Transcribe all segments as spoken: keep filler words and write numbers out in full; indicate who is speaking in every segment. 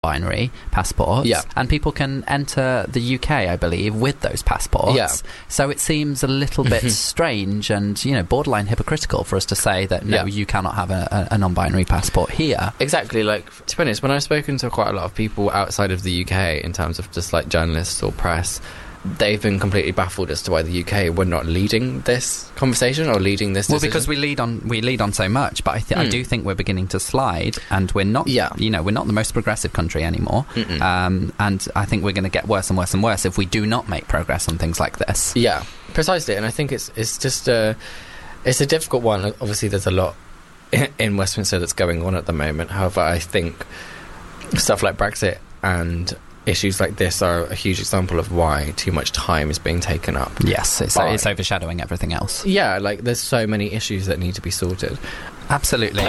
Speaker 1: binary passports,
Speaker 2: yeah.
Speaker 1: and people can enter the U K, I believe, with those passports.
Speaker 2: Yeah.
Speaker 1: So it seems a little bit strange and, you know, borderline hypocritical for us to say that, no,
Speaker 2: yeah.
Speaker 1: you cannot have a, a non-binary passport here.
Speaker 2: Exactly. Like, to be honest, when I've spoken to quite a lot of people outside of the U K, in terms of just, like, journalists or press, they've been completely baffled as to why the U K were not leading this conversation or leading this decision.
Speaker 1: Well, because we lead on we lead on so much, but I, th- mm. I do think we're beginning to slide, and we're not.
Speaker 2: Yeah.
Speaker 1: You know, we're not the most progressive country anymore, um, and I think we're going to get worse and worse and worse if we do not make progress on things like this.
Speaker 2: Yeah, precisely, and I think it's it's just a it's a difficult one. Obviously, there's a lot in Westminster that's going on at the moment. However, I think stuff like Brexit and issues like this are a huge example of why too much time is being taken up.
Speaker 1: Yes, it's,
Speaker 2: by,
Speaker 1: it's overshadowing everything else.
Speaker 2: Yeah, like there's so many issues that need to be sorted.
Speaker 1: Absolutely.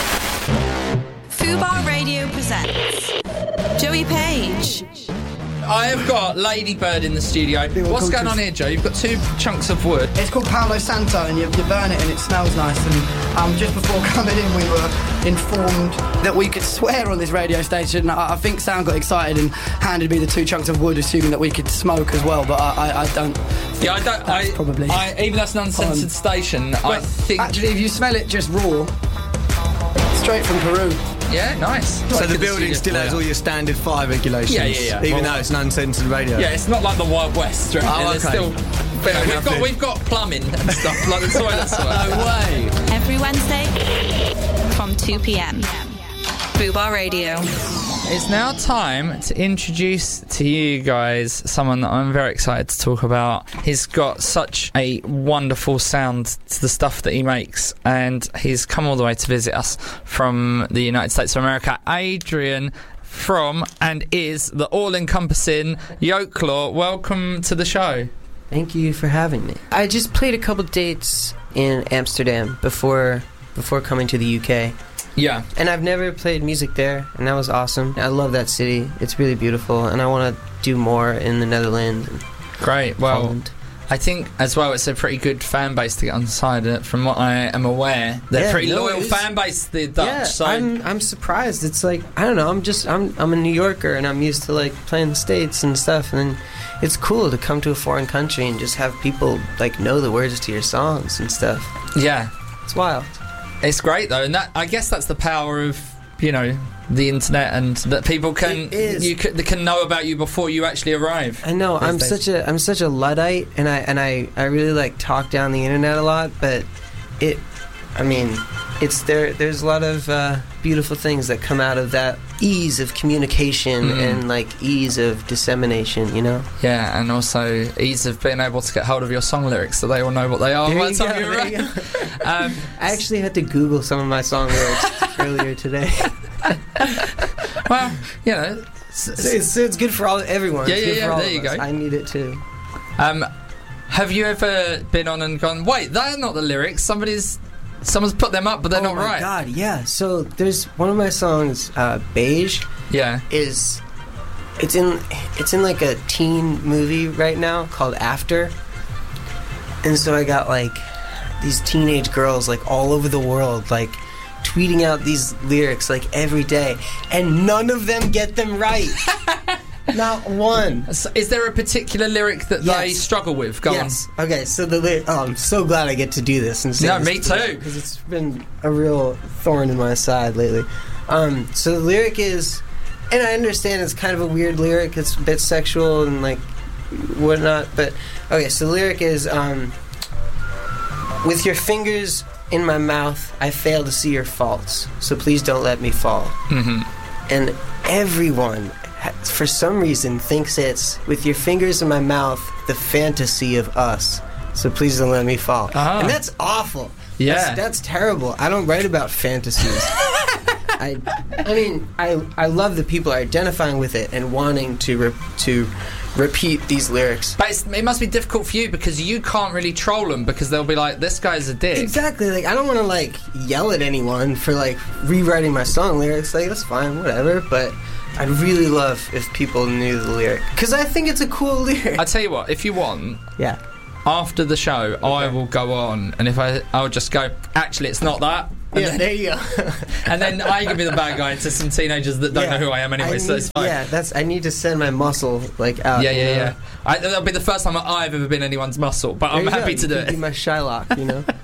Speaker 3: Fubar Radio presents Joey Page.
Speaker 4: I have got Ladybird in the studio. What's going on here, Joe? You've got two chunks of wood.
Speaker 5: It's called Palo Santo, and you, you burn it and it smells nice. And um, just before coming in, we were informed that we could swear on this radio station. I, I think Sam got excited and handed me the two chunks of wood, assuming that we could smoke as well. But I, I, I don't.
Speaker 4: Yeah, I don't. I
Speaker 5: probably.
Speaker 4: I, even though it's an uncensored station,
Speaker 5: well,
Speaker 4: I think.
Speaker 5: Actually, if you smell it just raw, straight from Peru.
Speaker 4: Yeah, nice.
Speaker 6: So
Speaker 4: Like
Speaker 6: the
Speaker 4: in
Speaker 6: building
Speaker 4: studio.
Speaker 6: still has all your standard fire regulations,
Speaker 4: Yeah, yeah, yeah.
Speaker 6: even
Speaker 4: Well,
Speaker 6: though it's an uncensored radio.
Speaker 4: Yeah, it's not like the Wild West, right?
Speaker 6: Oh,
Speaker 4: There's
Speaker 6: okay.
Speaker 4: still,
Speaker 6: Fair
Speaker 4: we've
Speaker 6: enough
Speaker 4: got
Speaker 6: then.
Speaker 4: we've got plumbing and stuff like the toilets.
Speaker 6: No way.
Speaker 3: Every Wednesday from two p.m. Fubar Radio.
Speaker 4: It's now time to introduce to you guys someone that I'm very excited to talk about. He's got such a wonderful sound to the stuff that he makes, and he's come all the way to visit us from the United States of America. Adrian from and is the all-encompassing Yolklaw. Welcome to the show.
Speaker 7: Thank you for having me. I just played a couple dates in Amsterdam before before coming to the U K.
Speaker 4: Yeah.
Speaker 7: And I've never played music there, and that was awesome. I love that city. It's really beautiful, and I want to do more in the Netherlands. And
Speaker 4: Great. Well,
Speaker 7: Holland.
Speaker 4: I think as well it's a pretty good fan base to get inside it. From what I am aware, they're
Speaker 7: Yeah,
Speaker 4: pretty
Speaker 7: no,
Speaker 4: loyal
Speaker 7: it is-
Speaker 4: fan base, the Dutch.
Speaker 7: Yeah,
Speaker 4: so
Speaker 7: I'm I'm surprised. It's like, I don't know, I'm just I'm I'm a New Yorker, and I'm used to like playing the States and stuff, and then it's cool to come to a foreign country and just have people like know the words to your songs and stuff.
Speaker 4: yeah,
Speaker 7: It's wild.
Speaker 4: it's great though, and that I guess that's the power of, you know, the internet, and that people can
Speaker 7: It is.
Speaker 4: you can, they can know about you before you actually arrive.
Speaker 7: I know I'm
Speaker 4: These days.
Speaker 7: such a I'm such a Luddite, and I and I, I really like talk down the internet a lot, but it I mean it's there there's a lot of uh, beautiful things that come out of that ease of communication
Speaker 4: Mm.
Speaker 7: and like ease of dissemination, you know.
Speaker 4: Yeah, and also ease of being able to get hold of your song lyrics so they all know what they are
Speaker 7: There
Speaker 4: by
Speaker 7: you
Speaker 4: the time
Speaker 7: go,
Speaker 4: you
Speaker 7: there you
Speaker 4: arrive. um,
Speaker 7: I actually had to Google some of my song lyrics earlier today.
Speaker 4: well, you know,
Speaker 7: So it's, so it's good for all everyone.
Speaker 4: Yeah,
Speaker 7: It's
Speaker 4: yeah,
Speaker 7: good
Speaker 4: yeah,
Speaker 7: for all
Speaker 4: there
Speaker 7: of
Speaker 4: you
Speaker 7: us.
Speaker 4: go.
Speaker 7: I need it too.
Speaker 4: um, have you ever been on and gone, wait, they're not the lyrics, somebody's someone's put them up but they're
Speaker 7: oh
Speaker 4: not
Speaker 7: my
Speaker 4: right?
Speaker 7: God, yeah. So there's one of my songs, uh, Beige,
Speaker 4: Yeah.
Speaker 7: is it's in it's in like a teen movie right now called After, and so I got like these teenage girls like all over the world like tweeting out these lyrics like every day, and none of them get them right. Not one.
Speaker 4: So is there a particular lyric that they
Speaker 7: Yes.
Speaker 4: struggle with? Go
Speaker 7: Yes. Okay, so the lyric. Oh, I'm so glad I get to do this. And say
Speaker 4: No,
Speaker 7: this
Speaker 4: me
Speaker 7: to you,
Speaker 4: too.
Speaker 7: because it's been a real thorn in my side lately. Um, so the lyric is, and I understand it's kind of a weird lyric. It's a bit sexual and like whatnot. But okay, so the lyric is, um, with your fingers in my mouth, I fail to see your faults. So please don't let me fall.
Speaker 4: Mm-hmm.
Speaker 7: And everyone, ha- for some reason, thinks it's with your fingers in my mouth, the fantasy of us. So please don't let me fall.
Speaker 4: Ah.
Speaker 7: And that's awful.
Speaker 4: Yeah.
Speaker 7: That's, that's terrible. I don't write about fantasies. I, I mean, I, I love that people are identifying with it and wanting to re- to repeat these lyrics.
Speaker 4: But it's, it must be difficult for you because you can't really troll them because they'll be like, this guy's a dick.
Speaker 7: Exactly. Like, I don't want to like yell at anyone for like rewriting my song lyrics. Like, that's fine, whatever. But I'd really love if people knew the lyric, because I think it's a cool lyric.
Speaker 4: I tell you what, if you want,
Speaker 7: yeah.
Speaker 4: after the show, I will go on, and if I, I'll just go, actually, it's not that. And
Speaker 7: yeah,
Speaker 4: then,
Speaker 7: there you go.
Speaker 4: and then I can be the bad guy to some teenagers that don't
Speaker 7: Yeah.
Speaker 4: know who I am anyway.
Speaker 7: I
Speaker 4: so
Speaker 7: need-
Speaker 4: it's fine.
Speaker 7: Yeah, that's. I need to send my muscle like out.
Speaker 4: Yeah,
Speaker 7: you
Speaker 4: yeah,
Speaker 7: know?
Speaker 4: yeah. I, that'll be the first time I've ever been anyone's muscle, but
Speaker 7: There
Speaker 4: I'm
Speaker 7: you
Speaker 4: happy
Speaker 7: go.
Speaker 4: to do
Speaker 7: You can
Speaker 4: it.
Speaker 7: Be my Shylock, you know.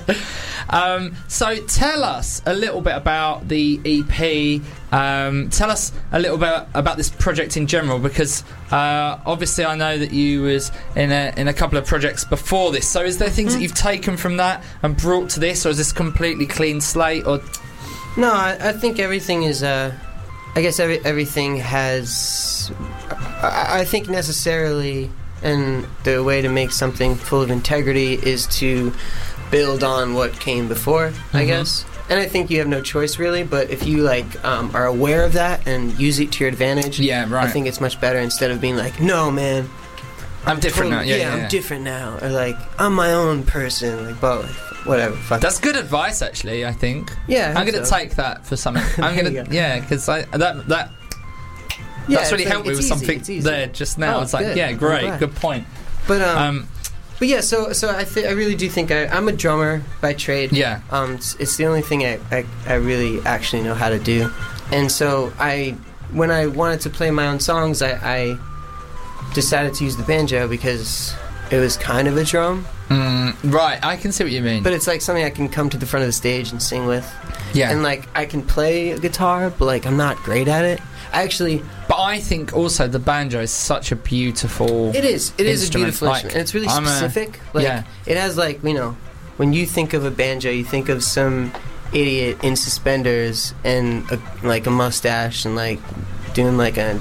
Speaker 4: Um, so tell us a little bit about the E P. Um, tell us a little bit about this project in general, because uh, obviously I know that you was in a in a couple of projects before this. So is there things that you've taken from that and brought to this, or is this completely clean slate? Or
Speaker 7: No, I, I think everything is. Uh, I guess every, everything has. I, I think necessarily, and the way to make something full of integrity is to build on what came before. I
Speaker 4: Mhm.
Speaker 7: guess, and I think you have no choice really. But if you like um, are aware of that and use it to your advantage,
Speaker 4: yeah, right.
Speaker 7: I think it's much better instead of being like, no, man,
Speaker 4: I'm different now.
Speaker 7: totally-
Speaker 4: Yeah,
Speaker 7: yeah,
Speaker 4: yeah,
Speaker 7: I'm
Speaker 4: yeah.
Speaker 7: different now, or like I'm my own person, like, but whatever. Fuck.
Speaker 4: That's good advice, actually. I think
Speaker 7: yeah. I
Speaker 4: I'm
Speaker 7: hope
Speaker 4: going to
Speaker 7: so.
Speaker 4: take that for something. I'm
Speaker 7: There
Speaker 4: going
Speaker 7: you
Speaker 4: to
Speaker 7: go.
Speaker 4: yeah, because I that that
Speaker 7: Yeah,
Speaker 4: that's really
Speaker 7: it's like-
Speaker 4: helped me
Speaker 7: it's
Speaker 4: with
Speaker 7: easy,
Speaker 4: something
Speaker 7: it's easy.
Speaker 4: there just now.
Speaker 7: Oh,
Speaker 4: it's like
Speaker 7: good.
Speaker 4: yeah,
Speaker 7: I'm
Speaker 4: great,
Speaker 7: glad.
Speaker 4: good point.
Speaker 7: But um,
Speaker 4: Um,
Speaker 7: But yeah, so so I th- I really do think I, I'm a drummer by trade.
Speaker 4: yeah.
Speaker 7: Um, it's, it's the only thing I, I I really actually know how to do, and so I when I wanted to play my own songs, I, I decided to use the banjo because it was kind of a drum,
Speaker 4: Mm, right, I can see what you mean.
Speaker 7: but it's like something I can come to the front of the stage and sing with,
Speaker 4: yeah,
Speaker 7: and like I can play a guitar, but like I'm not great at it. I actually,
Speaker 4: but I think also the banjo is such a beautiful.
Speaker 7: it is it is a
Speaker 4: Instrument,
Speaker 7: beautiful
Speaker 4: like,
Speaker 7: instrument, and it's really
Speaker 4: I'm a-
Speaker 7: specific. Like
Speaker 4: yeah.
Speaker 7: it has like you know, when you think of a banjo, you think of some idiot in suspenders and a, like a mustache and like doing like a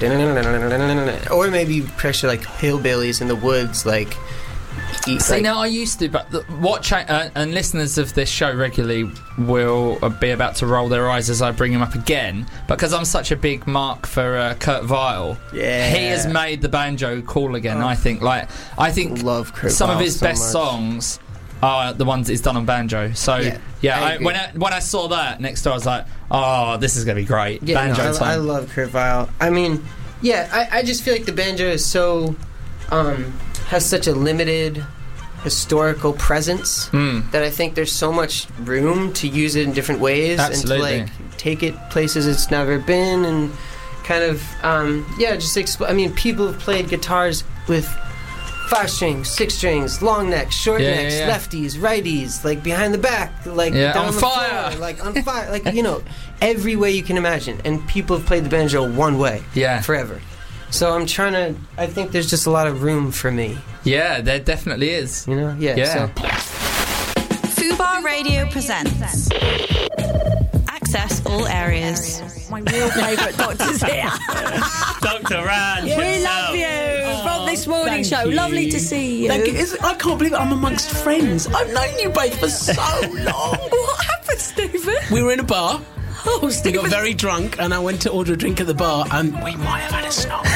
Speaker 7: or maybe you picture like hillbillies in the woods like. Eat,
Speaker 4: See,
Speaker 7: like
Speaker 4: now I used to, but the, watch uh, and listeners of this show regularly will uh, be about to roll their eyes as I bring him up again. Because I'm such a big mark for uh, Kurt Weill,
Speaker 7: yeah,
Speaker 4: he has made the banjo cool again.
Speaker 7: Oh.
Speaker 4: I think, like, I think
Speaker 7: love Kurt
Speaker 4: some of
Speaker 7: Weill
Speaker 4: his
Speaker 7: so
Speaker 4: best
Speaker 7: much.
Speaker 4: songs are the ones that he's done on banjo. So
Speaker 7: Yeah,
Speaker 4: yeah,
Speaker 7: I
Speaker 4: I
Speaker 7: agree.
Speaker 4: when I, when I saw that next door, I was like, oh, this is gonna be great.
Speaker 7: Yeah,
Speaker 4: banjo
Speaker 7: no,
Speaker 4: time.
Speaker 7: I, I love Kurt Weill. I mean, yeah, I, I just feel like the banjo is so um, has such a limited historical presence
Speaker 4: Mm.
Speaker 7: that I think there's so much room to use it in different ways
Speaker 4: Absolutely.
Speaker 7: and to like take it places it's never been and kind of um, yeah, just expl- I mean, people have played guitars with five strings, six strings, long necks, short
Speaker 4: Yeah,
Speaker 7: necks,
Speaker 4: yeah, yeah.
Speaker 7: lefties, righties, like behind the back, like
Speaker 4: Yeah,
Speaker 7: down
Speaker 4: on
Speaker 7: the
Speaker 4: fire.
Speaker 7: floor, like on fire, like you know, every way you can imagine. And people have played the banjo one way
Speaker 4: Yeah,
Speaker 7: forever. So I'm trying to. I think there's just a lot of room for me.
Speaker 4: yeah, there definitely is.
Speaker 7: You know? Yeah.
Speaker 4: Yeah.
Speaker 7: So.
Speaker 3: Fubar Radio presents Access All Areas.
Speaker 8: My real favourite doctor's here.
Speaker 9: Doctor Rand.
Speaker 8: We love you from this morning
Speaker 9: thank
Speaker 8: show.
Speaker 9: you.
Speaker 8: Lovely to see you.
Speaker 9: Thank you. It's- I can't believe it. I'm amongst friends. I've known you both for so long.
Speaker 8: What happened, Stephen?
Speaker 9: We were in a bar.
Speaker 8: Oh,
Speaker 9: We
Speaker 8: Stephen.
Speaker 9: got very drunk, and I went to order a drink at the bar, and we might have had a snog.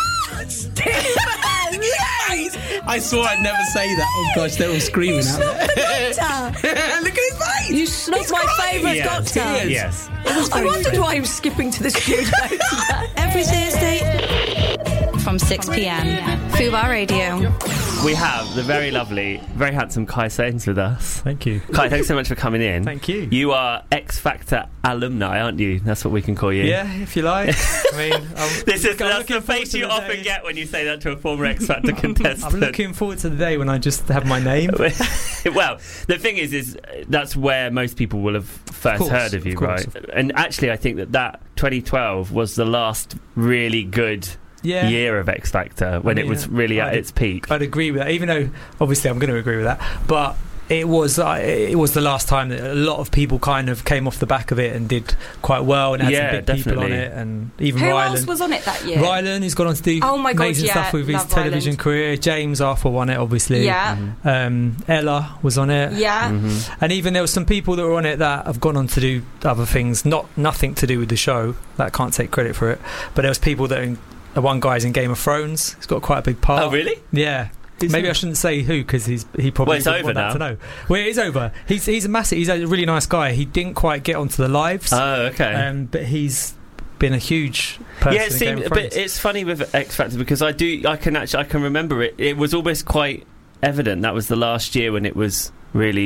Speaker 9: Yes! I swore I'd never say that. Oh gosh, they're all screaming
Speaker 8: You
Speaker 9: out
Speaker 8: snubbed
Speaker 9: there.
Speaker 8: the doctor.
Speaker 9: Look at his face.
Speaker 8: You snubbed my favourite
Speaker 9: Yes,
Speaker 8: doctor.
Speaker 9: he is.
Speaker 10: Yes.
Speaker 8: I wondered why he was skipping to the studio today.
Speaker 3: Every Thursday from six p.m. Fubar Radio.
Speaker 10: We have the very lovely, very handsome Kai Sains with us.
Speaker 11: Thank you.
Speaker 10: Kai, thanks so much for coming in.
Speaker 11: Thank you.
Speaker 10: You are X Factor alumni, aren't you? That's what we can call you.
Speaker 11: Yeah, if you like. I mean, I'm,
Speaker 10: This is
Speaker 11: I'm
Speaker 10: that's
Speaker 11: looking
Speaker 10: the
Speaker 11: forward
Speaker 10: face
Speaker 11: to
Speaker 10: you
Speaker 11: the
Speaker 10: often
Speaker 11: day-
Speaker 10: get when you say that to a former X Factor contestant.
Speaker 11: I'm looking forward to the day when I just have my name.
Speaker 10: Well, the thing is, is uh, that's where most people will have first
Speaker 11: course,
Speaker 10: heard of you,
Speaker 11: of course.
Speaker 10: right? And actually, I think that that twenty twelve was the last really good
Speaker 11: Yeah.
Speaker 10: year of X Factor when
Speaker 11: I
Speaker 10: it
Speaker 11: mean,
Speaker 10: was really at
Speaker 11: I'd-
Speaker 10: its peak.
Speaker 11: I'd agree with that, even though obviously I'm going to agree with that. But it was uh, it was the last time that a lot of people kind of came off the back of it and did quite well and had
Speaker 10: Yeah,
Speaker 11: some big people on
Speaker 10: definitely.
Speaker 11: it, and even
Speaker 8: Who
Speaker 11: Rylan.
Speaker 8: else was on it that year?
Speaker 11: Rylan, who's gone on to do
Speaker 8: Oh my God,
Speaker 11: amazing
Speaker 8: yeah,
Speaker 11: stuff with his
Speaker 8: love
Speaker 11: television
Speaker 8: Ryland.
Speaker 11: career. James Arthur won it, obviously.
Speaker 8: Yeah.
Speaker 10: Mhm.
Speaker 11: Um, Ella was on it.
Speaker 8: Yeah.
Speaker 10: Mhm.
Speaker 11: And even there were some people that were on it that have gone on to do other things, not nothing to do with the show. That can't take credit for it. But there was people that, are in, uh, one guy's in Game of Thrones. He's got quite a big part.
Speaker 10: Oh, really?
Speaker 11: Yeah.
Speaker 10: Is
Speaker 11: Maybe
Speaker 10: it?
Speaker 11: I shouldn't say who because he's he probably
Speaker 10: Well, it's
Speaker 11: wouldn't
Speaker 10: over
Speaker 11: want that
Speaker 10: now.
Speaker 11: to know. Well, it is over. He's he's a massive. He's a really nice guy. He didn't quite get onto the lives,
Speaker 10: Oh, okay.
Speaker 11: um, but he's been a huge person.
Speaker 10: Yeah, it
Speaker 11: in Game
Speaker 10: seemed,
Speaker 11: of
Speaker 10: but
Speaker 11: Thrones.
Speaker 10: it's funny with X Factor because I do, I can actually, I can remember it. It was almost quite evident that was the last year when it was really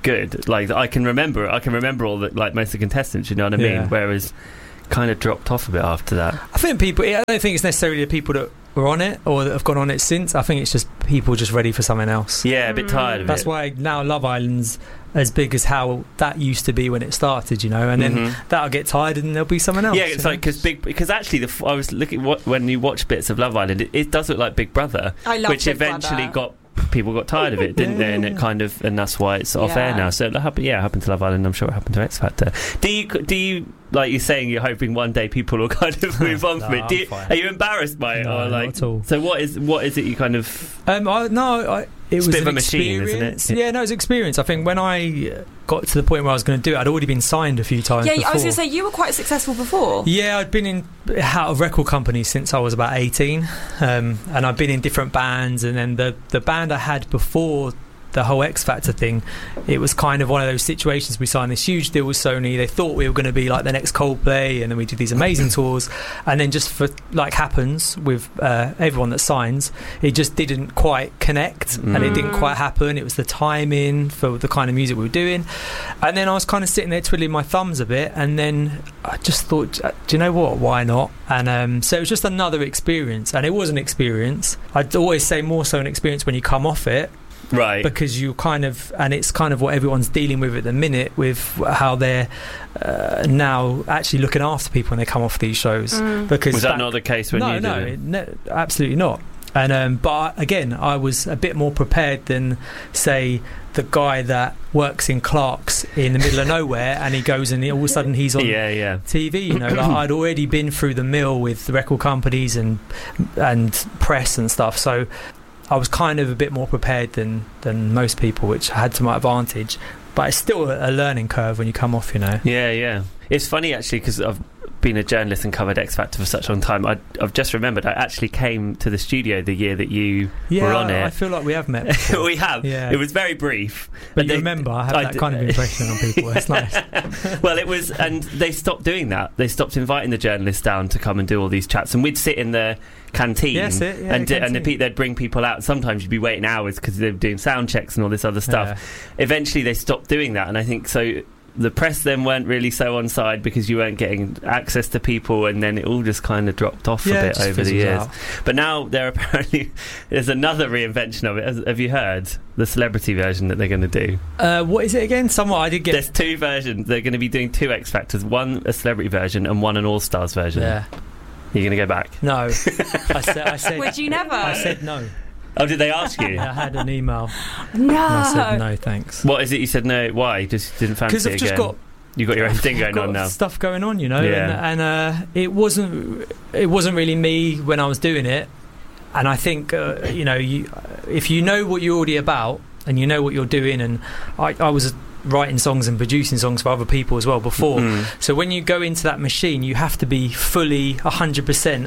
Speaker 10: good. Like I can remember, I can remember all the like most of the contestants. You know what I
Speaker 11: Yeah.
Speaker 10: mean? Whereas, kind of dropped off a bit after that.
Speaker 11: I think people. I don't think it's necessarily the people that were on it or that have gone on it since. I think it's just people just ready for something else.
Speaker 10: Yeah, a bit tired of
Speaker 11: That's
Speaker 10: it.
Speaker 11: why now Love Island's as big as how that used to be when it started, you know, and then
Speaker 10: Mhm.
Speaker 11: that'll get tired and there'll be someone else.
Speaker 10: Yeah, it's
Speaker 11: you
Speaker 10: like because big because actually the f- I was looking what when you watch bits of Love Island, it, it does look like Big Brother,
Speaker 8: I love
Speaker 10: which
Speaker 8: Big
Speaker 10: eventually
Speaker 8: Brother.
Speaker 10: got. People got tired of it, didn't they? And it kind of, and that's why it's off
Speaker 8: Yeah.
Speaker 10: air now. So it happened, yeah, it happened to Love Island. I'm sure it happened to X Factor. Do you, do you, like you're saying, you're hoping one day people will kind of move on
Speaker 11: No,
Speaker 10: from it? Do
Speaker 11: I'm
Speaker 10: you,
Speaker 11: fine.
Speaker 10: are you embarrassed by it,
Speaker 11: No,
Speaker 10: or
Speaker 11: not
Speaker 10: like?
Speaker 11: at all.
Speaker 10: So what is what is it you kind of?
Speaker 11: Um, I, no, I, it
Speaker 10: It's a
Speaker 11: was
Speaker 10: bit of
Speaker 11: an
Speaker 10: a machine, isn't it?
Speaker 11: experience. Yeah, no, it was experience. I think when I uh, got to the point where I was going to do it, I'd already been signed a few times.
Speaker 8: Yeah,
Speaker 11: before.
Speaker 8: I was going to say you were quite successful before.
Speaker 11: Yeah, I'd been in out of record companies since I was about eighteen, um, and I've been in different bands. And then the the band I had before the whole X Factor thing, it was kind of one of those situations. We signed this huge deal with Sony. They thought we were going to be like the next Coldplay, and then we did these amazing tours. And then just for like happens with uh, everyone that signs, it just didn't quite connect,
Speaker 10: Mm.
Speaker 11: and it didn't quite happen. It was the timing for the kind of music we were doing. And then I was kind of sitting there twiddling my thumbs a bit, and then I just thought, do you know what? Why not? And um, so it was just another experience, and it was an experience. I'd always say more so an experience when you come off it.
Speaker 10: Right.
Speaker 11: Because you kind of, and it's kind of what everyone's dealing with at the minute with how they're uh, now actually looking after people when they come off these shows.
Speaker 8: Mm.
Speaker 11: Because
Speaker 10: Was that
Speaker 11: back-
Speaker 10: not the case when
Speaker 11: no,
Speaker 10: you
Speaker 11: no,
Speaker 10: did it?
Speaker 11: it- no, absolutely not. And um, but again, I was a bit more prepared than say the guy that works in Clark's in the middle of nowhere, and he goes and he, all of a sudden he's on
Speaker 10: Yeah, yeah.
Speaker 11: T V. You know, like I'd already been through the mill with the record companies and and press and stuff, so I was kind of a bit more prepared than than most people, which I had to my advantage. But it's still a, a learning curve when you come off, you know.
Speaker 10: Yeah, yeah. It's funny actually because I've been a journalist and covered X Factor for such a long time. I, I've just remembered I actually came to the studio the year that you
Speaker 11: Yeah,
Speaker 10: were on
Speaker 11: I,
Speaker 10: it.
Speaker 11: I feel like we have met before.
Speaker 10: We have.
Speaker 11: Yeah.
Speaker 10: It was very brief.
Speaker 11: But you
Speaker 10: they-
Speaker 11: remember, I have
Speaker 10: I
Speaker 11: that
Speaker 10: d-
Speaker 11: kind of impression on people. It's nice.
Speaker 10: Well, it was, and they stopped doing that. They stopped inviting the journalists down to come and do all these chats, and we'd sit in the canteen,
Speaker 11: Yes, it- yeah,
Speaker 10: and
Speaker 11: the
Speaker 10: and the,
Speaker 11: canteen.
Speaker 10: pe- they'd bring people out. Sometimes you'd be waiting hours because they were doing sound checks and all this other stuff. Eventually, they stopped doing that, and I think so. The press then weren't really so on side because you weren't getting access to people, and then it all just kind of dropped off
Speaker 11: Yeah,
Speaker 10: a
Speaker 11: it
Speaker 10: bit
Speaker 11: just
Speaker 10: over the
Speaker 11: fizzles
Speaker 10: years.
Speaker 11: out.
Speaker 10: But now there apparently there's another reinvention of it. Has- Have you heard the celebrity version that they're going to do?
Speaker 11: Uh, what is it again? Somewhat I did get.
Speaker 10: There's two versions. They're going to be doing two X Factors, one a celebrity version and one an All Stars version.
Speaker 11: Yeah.
Speaker 10: You're going to go back?
Speaker 11: No. I said. I said.
Speaker 8: Would you never?
Speaker 11: I said no.
Speaker 10: Oh, did they ask you?
Speaker 11: I had an email.
Speaker 8: No.
Speaker 11: And I said no, thanks.
Speaker 10: What is it you said no? Why? Just didn't fancy
Speaker 11: Because
Speaker 10: it
Speaker 11: I've just
Speaker 10: again?
Speaker 11: got.
Speaker 10: You've got your own thing going
Speaker 11: got
Speaker 10: on now.
Speaker 11: Stuff going on, you know,
Speaker 10: Yeah.
Speaker 11: and, and uh, it wasn't. It wasn't really me when I was doing it, and I think uh, you know, you, if you know what you're already about and you know what you're doing, and I, I was writing songs and producing songs for other people as well before.
Speaker 10: Mm.
Speaker 11: So when you go into that machine, you have to be fully one hundred percent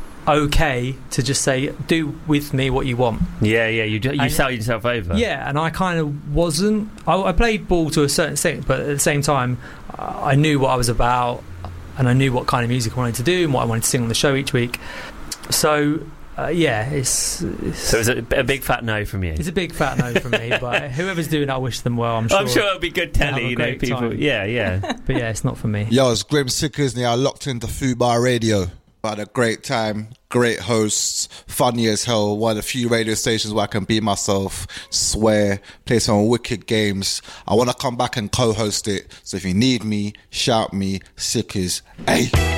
Speaker 11: okay to just say, do with me what you want.
Speaker 10: Yeah, yeah. You you
Speaker 11: And-
Speaker 10: sell yourself over.
Speaker 11: Yeah, and I kind of wasn't. I, I played ball to a certain extent, but at the same time, uh, I knew what I was about, and I knew what kind of music I wanted to do and what I wanted to sing on the show each week. So, uh, yeah, it's, it's
Speaker 10: So it's a, a big fat no from you.
Speaker 11: it's a big fat no from me. But whoever's doing it, I wish them well. I'm sure.
Speaker 10: I'm sure it'll be good
Speaker 11: they'll have
Speaker 10: telly.
Speaker 11: a
Speaker 10: You know,
Speaker 11: great
Speaker 10: people.
Speaker 11: time.
Speaker 10: Yeah, yeah.
Speaker 11: But yeah, it's not for me.
Speaker 12: Yo, it's Grim Sickers now, locked into Food Bar Radio. Had a great time, great hosts, funny as hell. One of the few radio stations where I can be myself, swear, play some wicked games. I want to come back and co-host it. So if you need me, shout me, Sickers. Hey.